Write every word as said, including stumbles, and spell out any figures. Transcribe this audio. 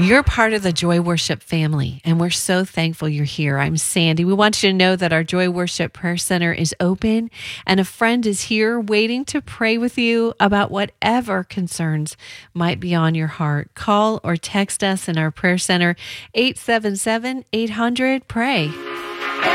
You're part of the Joy Worship family, and we're so thankful you're here. I'm Sandy. We want you to know that our Joy Worship Prayer Center is open, and a friend is here waiting to pray with you about whatever concerns might be on your heart. Call or text us in our prayer center, eight seven seven, eight hundred, pray.